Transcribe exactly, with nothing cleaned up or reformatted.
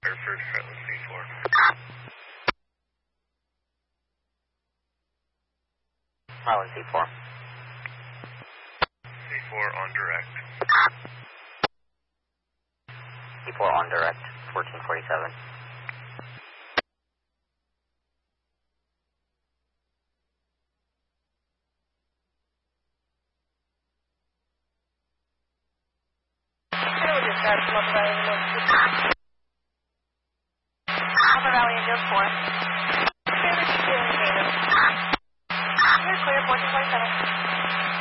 Hereford, Fretland C four. Highland C four. C four on direct. C four on direct, fourteen forty-seven. Upper Valley Indios four. Clear, clear, fourteen forty-seven.